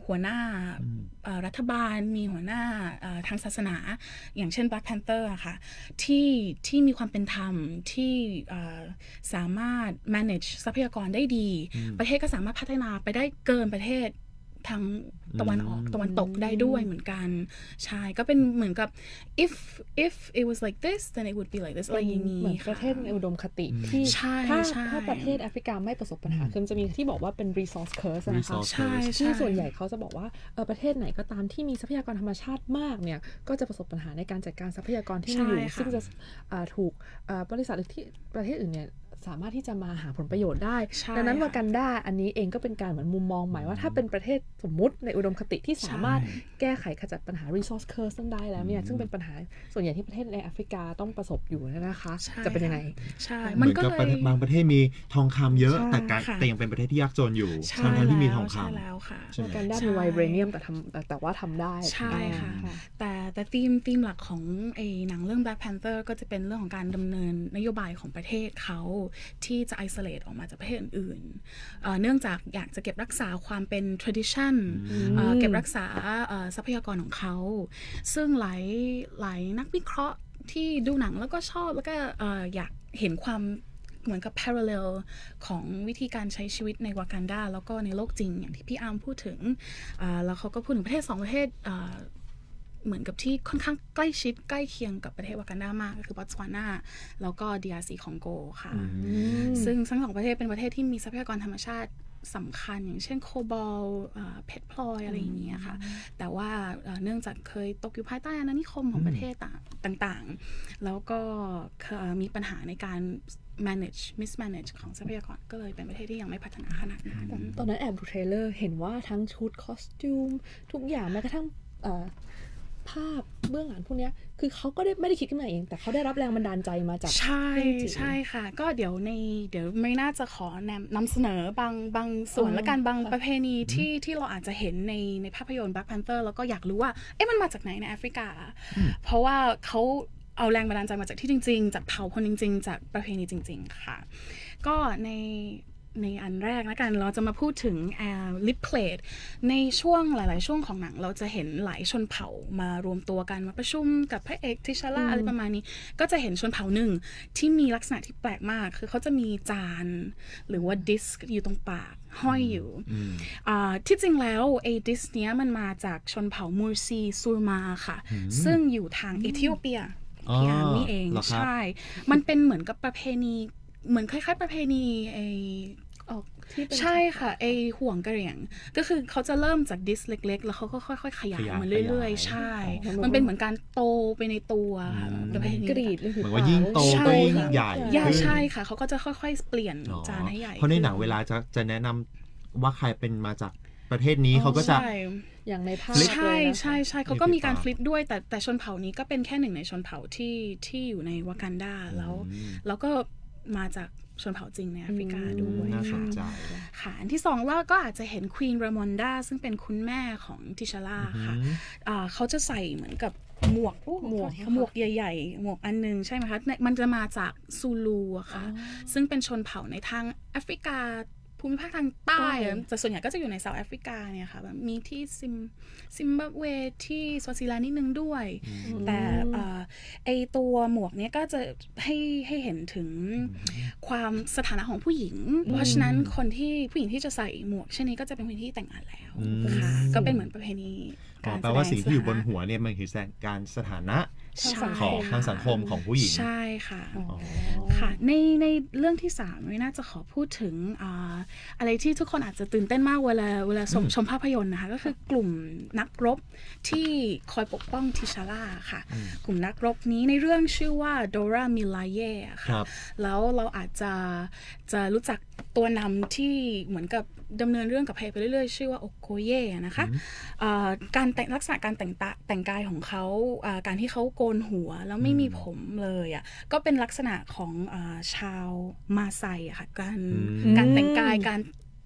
หัวหน้ารัฐบาลมีหัวหน้าทางศาสนาอย่างเช่น Black Panther อะค่ะที่มีความเป็นธรรมที่สามารถ manage ทรัพยากรได้ดีประเทศก็สามารถพัฒนาไปได้เกินประเทศทางตะวันออกตะวันตกได้ด้วยเหมือนกันใช่ก็เป็นเหมือนกับ if it was like this then it would be like this อะไรอย่างนี้เหมือนประเทศในอุดมคติที่ถ้าประเทศแอฟริกาไม่ประสบปัญหาคือจะมีที่บอกว่าเป็น resource curse นะคะที่ส่วนใหญ่เขาจะบอกว่าประเทศไหนก็ตามที่มีทรัพยากรธรรมชาติมากเนี่ยก็จะประสบปัญหาในการจัดการทรัพยากรที่มีอยู่ซึ่งจะถูกบริษัทที่ประเทศอื่นเนี่ยสามารถที่จะมาหาผลประโยชน์ได้ดังนั้นวากันดาอันนี้เองก็เป็นการเหมือนมุมมองใหม่ว่าถ้าเป็นประเทศสมมุติในอุดมคติที่สามารถแก้ไขขจัดปัญหา resource curse นั้นได้แล้วเนี่ยซึ่งเป็นปัญหาส่วนใหญ่ที่ประเทศในแอฟริกาต้องประสบอยู่นะคะจะเป็นยังไงใช่มันก็เลยบางประเทศมีทองคำเยอะแต่ยังเป็นประเทศที่ยากจนอยู่ทั้งที่มีทองคำแล้วค่ะวากันดามีไวเบรเนียมแต่ว่าทำได้ใช่ค่ะแต่ธีมหลักของไอ้หนังเรื่อง Black Panther ก็จะเป็นเรื่องของการดำเนินนโยบายของประเทศเขาที่จะ isolate ออกมาจากประเทศอื่นๆเนื่องจากอยากจะเก็บรักษาความเป็น tradition เก็บรักษาทรัพยากรของเขาซึ่งหลายนักวิเคราะห์ที่ดูหนังแล้วก็ชอบแล้วก็อยากเห็นความเหมือนกับ parallel ของวิธีการใช้ชีวิตในวากันดาแล้วก็ในโลกจริงอย่างที่พี่อาร์มพูดถึงแล้วเขาก็พูดถึงประเทศ2ประเทศเหมือนกับที่ค่อนข้างใกล้ชิดใกล้เคียงกับประเทศวากันดามากก็คือบอตสวานาแล้วก็ DRC คองโกค่ะซึ่งทั้ง2ประเทศเป็นประเทศที่มีทรัพยากรธรรมชาติสำคัญอย่างเช่นโคบอลเพชรพลอยอะไรอย่างเงี้ยค่ะแต่ว่าเนื่องจากเคยตกอยู่ภายใต้อาณานิคมของประเทศต่างๆแล้วก็มีปัญหาในการ mismanage ของทรัพยากรก็เลยเป็นประเทศที่ยังไม่พัฒนาขนาดนั้นตอนนั้นแอบดูเทรลเลอร์เห็นว่าทั้งชุดคอสตูมทุกอย่างแม้กระทั่งภาพเบื้องหลังพวกนี้คือเขาก็ไม่ได้คิดขึ้นมาเองแต่เขาได้รับแรงบันดาลใจมาจากใช่ค่ะก็เดี๋ยวไม่น่าจะขอนำเสนอบางส่วนและการบางประเพณีที่เราอาจจะเห็นในภาพยนตร์ Black Panther แล้วก็อยากรู้ว่ามันมาจากไหนในแอฟริกาเพราะว่าเขาเอาแรงบันดาลใจมาจากที่จริงๆจากเผ่าคนจริงๆจากประเพณีจริงๆค่ะก็ในอันแรกนะกันเราจะมาพูดถึงลิปเพลทในช่วงหลายๆช่วงของหนังเราจะเห็นหลายชนเผ่ามารวมตัวกันมาประชุมกับพระเอกทิชาร่าอะไรประมาณนี้ก็จะเห็นชนเผ่าหนึ่งที่มีลักษณะที่แปลกมากคือเขาจะมีจานหรือว่าดิสก์อยู่ตรงปากห้อยอยู่ที่จริงแล้วไอ้ดิสก์เนี้ยมันมาจากชนเผ่ามูร์ซีซูร์มาค่ะซึ่งอยู่ทางเอธิโอเปียพี่อาร์มนี่เองใช่มันเป็นเหมือนกับประเพณีเหมือนคล้ายๆประเพณีใช่ค่ะไอห่วงกระเหรี่ยงก็คือเขาจะเริ่มจากดิสเล็กๆแล้วเขาก็ค่อยๆขยายมาเรื่อยๆใช่มันเป็นเหมือนการโตไปในตัวประเพณีกรีดเหมือนว่ายิ่งโตก็ยิ่งใหญ่ใช่ค่ะเขาก็จะค่อยๆเปลี่ยนจานให้ใหญ่เพราะในหนังเวลาจะแนะนำว่าใครเป็นมาจากประเทศนี้เขาก็จะอย่างในภาพใช่เขาก็มีการฟลิปด้วยแต่ชนเผ่านี้ก็เป็นแค่หนึ่งในชนเผ่าที่อยู่ในวากันดาแล้วก็มาจากชนเผ่าจริงในแอฟริกาด้วยค่ะอันที่2ว่าก็อาจจะเห็นควีนรามอนดาซึ่งเป็นคุณแม่ของทิชาร่าค่ะเขาจะใส่เหมือนกับหมวกใหญ่ๆหมวกอันนึงใช่ไหมคะมันจะมาจากซูลูอะค่ะซึ่งเป็นชนเผ่าในทางแอฟริกาภูมิภาคทางใต้แต่ส่วนใหญ่ก็จะอยู่ในเซาท์แอฟริกาเนี่ยค่ะแบบมีที่ซิมบับเวที่สวาซิแลนด์นิดนึงด้วยแต่ไอตัวหมวกเนี้ยก็จะให้เห็นถึงความสถานะของผู้หญิงเพราะฉะนั้นผู้หญิงที่จะใส่หมวกเช่นนี้ก็จะเป็นคนที่แต่งงานแล้วค่ะก็เป็นเหมือนประเพณีแปลว่าสิ่งที่อยู่บนหัวเนี่ยมันคือการสถานะของทางสังคมของผู้หญิงใช่ค่ะค่ะในเรื่องที่3ไม่น่าจะขอพูดถึงอะไรที่ทุกคนอาจจะตื่นเต้นมากเวลาชมภาพยนตร์นะคะก็คือกลุ่มนักรบที่คอยปกป้องทิชาร่าค่ะกลุ่มนักรบนี้ในเรื่องชื่อว่าโดรามิลาเย่ค่ะแล้วเราอาจจะรู้จักตัวนำที่เหมือนกับดำเนินเรื่องกับเพลงไปเรื่อยๆชื่อว่าโอโกเย่นะคะการแต่งลักษณะการแต่งกายของเขาการที่เขาโกนหัวแล้วไม่มีผมเลยอ่ะก็เป็นลักษณะของชาวมาไซอะค่ะการแต่งกายการ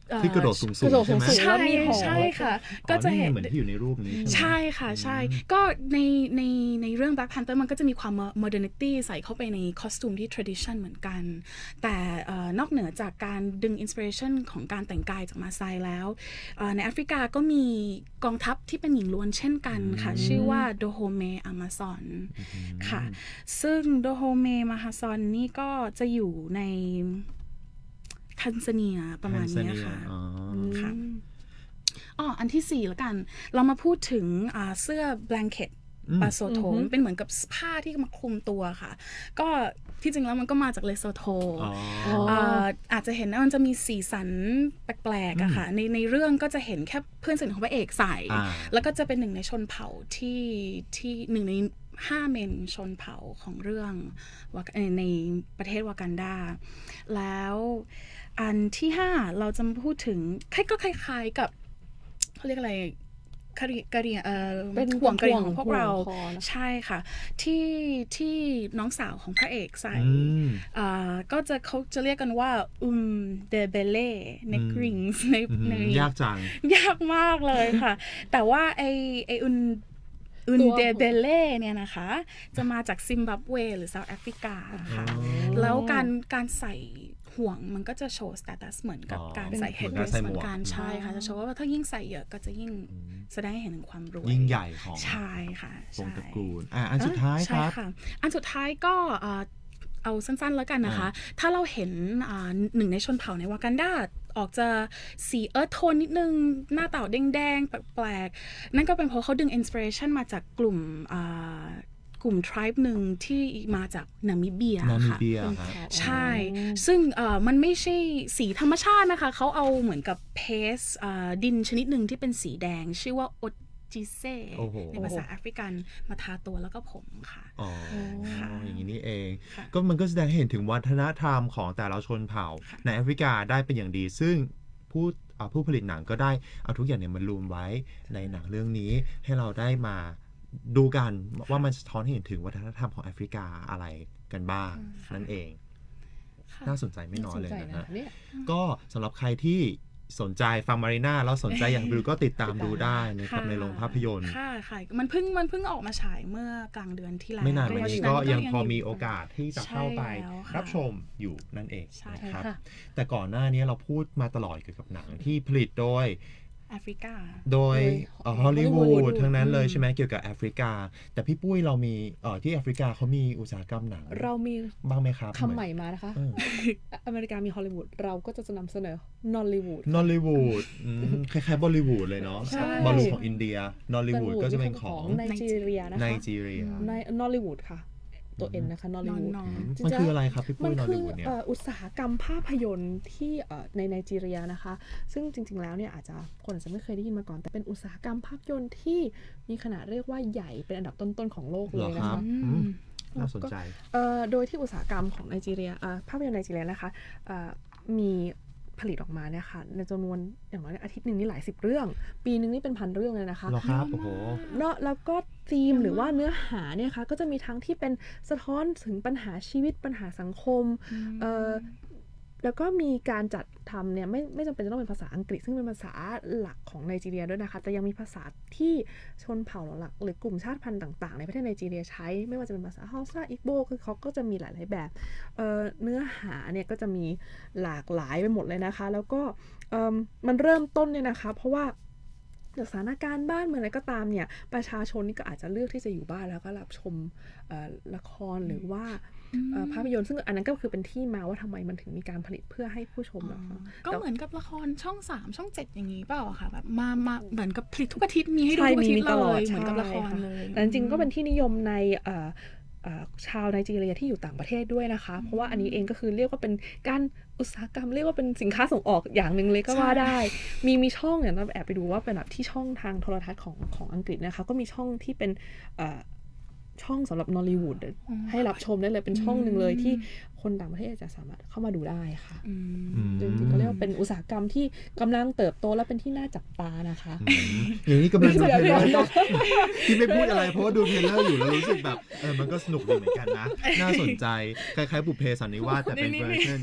ที่กระโดดสูงใช่ไหมใช่ค่ะก็จะเห็นเหมือนที่อยู่ในรูปนี้ใช่ค่ะใช่ก็ในเรื่อง Black Panther มันก็จะมีความ modernity ใส่เข้าไปในคอสตูมที่ tradition เหมือนกันแต่นอกเหนือจากการดึง inspiration ของการแต่งกายจากมาไซแล้วในแอฟริกาก็มีกองทัพที่เป็นหญิงล้วนเช่นกันค่ะชื่อว่าโดโฮเมอามาซอนค่ะซึ่งโดโฮเมมาฮาซอนนี่ก็จะอยู่ในทันซาเนียประมาณนี้ค่ะค่ะอันที่4แล้วกันเรามาพูดถึงเสื้อ blanket บาโซโทเป็นเหมือนกับผ้าที่มาคลุมตัวค่ะก็ที่จริงแล้วมันก็มาจากเลโซโทอาจจะเห็นว่ามันจะมีสีสันแปลกๆอะค่ะในเรื่องก็จะเห็นแค่เพื่อนสนิทของพระเอกใส่แล้วก็จะเป็นหนึ่งในชนเผ่าที่หนึ่งใน5 เมนชนเผ่าของเรื่องในประเทศวากันดาแล้วอันที่5เราจะมาพูดถึงก็คล้ายๆกับเขาเรียกอะไรกะเหรี่ยงเป็นห่วงกะเหรี่ยงของพวกเราใช่ค่ะที่น้องสาวของพระเอกใส่ก็จะเขาจะเรียกกันว่าเดเบเล่เนกริงส์ในยากจังยากมากเลยค่ะแต่ว่าไอเดเบเล่เนี่ยนะคะจะมาจากซิมบับเวหรือเซาท์แอฟริกาค่ะแล้วการใส่ห่วงมันก็จะโชว์สเตตัสเหมือนกับการใส่เฮดเดรสเหมือนกันใช่ค่ะจะโชว์ว่าถ้ายิ่งใส่เยอะก็จะยิ่งแสดงให้เห็นถึงความรวยยิ่งใหญ่ของใช่ค่ะวงตระกูลอันสุดท้ายครับอันสุดท้ายก็เอาสั้นๆแล้วกันนะคะถ้าเราเห็นหนึ่งในชนเผ่าในวากันดาออกจะสีเอิร์ธโทนนิดนึงหน้าเต่าแดงๆแปลกๆนั่นก็เป็นเพราะเขาดึงอินสปิเรชันมาจากกลุ่มทริบหนึ่งที่มาจากนามิเบียค่ะใช่ซึ่งมันไม่ใช่สีธรรมชาตินะคะเขาเอาเหมือนกับเพสดินชนิดหนึ่งที่เป็นสีแดงชื่อว่าโอจิเซ่ในภาษาแอฟริกันมาทาตัวแล้วก็ผมค่ะอย่างนี้นี่เองก็มันก็แสดงให้เห็นถึงวัฒนธรรมของแต่ละชนเผ่าในแอฟริกาได้เป็นอย่างดีซึ่งผู้ผลิตหนังก็ได้เอาทุกอย่างเนี่ยมารวมไว้ในหนังเรื่องนี้ให้เราได้มาดูกันว่ามันสะท้อนให้เห็นถึงวัฒนธรรมของแอฟริกาอะไรกันบ้างนั่นเองน่าสนใจไม่น้อยเลยนะฮะก็สำหรับใครที่สนใจฟังมารีน่าแล้วสนใจอยากดูก็ติดตามดูได้นะครับในโรงภาพยนตร์ค่ะมันเพิ่งออกมาฉายเมื่อกลางเดือนที่แล้วไม่นานมานี้ก็ยังพอมีโอกาสที่จะเข้าไปรับชมอยู่นั่นเองนะครับแต่ก่อนหน้านี้เราพูดมาตลอดเกี่ยวกับหนังที่ผลิตโดยแอฟริกาโดยฮอลลีวูดทั้งนั้นเลยใช่ไหมเกี่ยวกับแอฟริกาแต่พี่ปุ้ยเรามีที่แอฟริกาเขามีอุตสาหกรรมหนังเรามีบ้างไหมครับคำใหม่มานะคะอเมริกามีฮอลลีวูดเราก็จะนำเสนอนอลลีวูดคล้ายๆบอลลีวูดเลยเนาะบอลลีวูดของอินเดียนอลลีวูดก็จะเป็นของไนจีเรียนะคะในนอลลีวูดค่ะตัวเอ็นนะคะนอลลีวูดมันคืออะไรครับพี่ปุ้ยนอลลีวูดเนี่ยอุตสาหกรรมภาพยนตร์ที่ในไนจีเรียนะคะซึ่งจริงๆแล้วเนี่ยคนอาจจะไม่เคยได้ยินมาก่อนแต่เป็นอุตสาหกรรมภาพยนตร์ที่มีขนาดเรียกว่าใหญ่เป็นอันดับต้นๆของโลกเลยนะคะน่าสนใจโดยที่อุตสาหกรรมของไนจีเรียภาพยนตร์ไนจีเรียนะคะมีผลิตออกมาเนี่ยค่ะในจำนวนอย่างน้อยอาทิตย์นึงนี่หลาย10เรื่องปีนึงนี่เป็น1,000เรื่องเลยนะคะครับโอ้โหแล้วก็ธีมหรือว่าเนื้อหาเนี่ยค่ะก็จะมีทั้งที่เป็นสะท้อนถึงปัญหาชีวิตปัญหาสังคมแล้วก็มีการจัดทำเนี่ยไม่จำเป็นจะต้องเป็นภาษาอังกฤษซึ่งเป็นภาษาหลักของไนจีเรียด้วยนะคะแต่ยังมีภาษาที่ชนเผ่าหลักหรือกลุ่มชาติพันธุ์ต่างๆในประเทศไนจีเรียใช้ไม่ว่าจะเป็นภาษาฮาวซาอิกโบคือเขาก็จะมีหลายๆแบบเนื้อหาเนี่ยก็จะมีหลากหลายไปหมดเลยนะคะแล้วก็มันเริ่มต้นเนี่ยนะคะเพราะว่าสถานการณ์บ้านเมืองอะไรก็ตามเนี่ยประชาชนนี่ก็อาจจะเลือกที่จะอยู่บ้านแล้วก็รับชมละครหรือว่าภาพยนตร์ซึ่งอันนั้นก็คือเป็นที่มาว่าทำไมมันถึงมีการผลิตเพื่อให้ผู้ชมนะคะก็เหมือนกับละครช่อง3ช่อง7อย่างนี้เปล่าค่ะแบบมาเหมือนกับผลิตทุกอาทิตย์มีให้ดูทุกอาทิตย์เลยเหมือนกับละครเลยแต่จริงๆก็เป็นที่นิยมในชาวไนจีเรียที่อยู่ต่างประเทศด้วยนะคะเพราะว่าอันนี้เองก็คือเรียกว่าเป็นการอุตสาหกรรมเรียกว่าเป็นสินค้าส่งออกอย่างนึงเลยก็ว่าได้มีช่องเนี่ยเราแอบไปดูว่าเป็นแบบที่ช่องทางโทรทัศน์ของอังกฤษนะคะก็มีช่องที่เป็นช่องสำหรับนอลลีวูดให้รับชมได้เลยเป็นช่องนึงเลยที่คนต่างประเทศจะสามารถเข้ามาดูได้ค่ะจริงๆก็เรียกว่าเป็นอุตสาหกรรมที่กำลังเติบโตและเป็นที่น่าจับตานะคะอย่างนี้กำลังดูเทรลเลอร์ที่ไม่พูดอะไรเพราะว่าดูเทรลเลอร์อยู่แล้วรู้สึกแบบมันก็สนุกดีเหมือนกันนะน่าสนใจคล้ายๆบุพเพสันนิวาสแต่เป็นเวอร์ชัน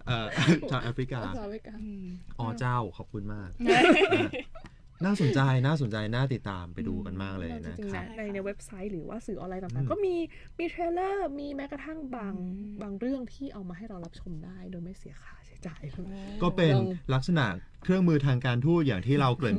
ชาวแอฟริกาอืมอ๋อเจ้าขอบคุณมาก น่าสนใจน่าติดตามไปดูกันมากเลยนะจริงคๆรับนะในเว็บไซต์หรือว่าสื่อออนไลน์ต่างๆก็มีเทรลเลอร์มีแม้กระทั่งบางเรื่องที่เอามาให้เรารับชมได้โดยไม่เสียค่าใช้จ่ายก็เป็นลักษณะเครื่องมือทางการทูตอย่างที่เราเกริ่น